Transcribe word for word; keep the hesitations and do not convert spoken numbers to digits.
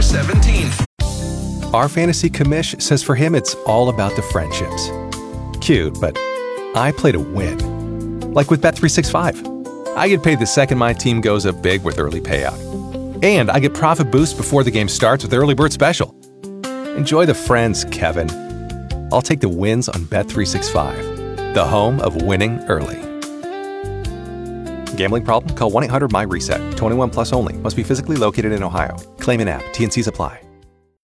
seventeenth. Our fantasy commish says for him it's all about the friendships. Cute, but I play to win. Like with Bet three sixty-five. I get paid the second my team goes up big with early payout. And I get profit boost before the game starts with Early Bird Special. Enjoy the friends, Kevin. I'll take the wins on Bet three sixty-five, the home of winning early. Gambling problem? Call one eight hundred M Y RESET. twenty-one plus only. Must be physically located in Ohio. Claim in app. T N Cs apply.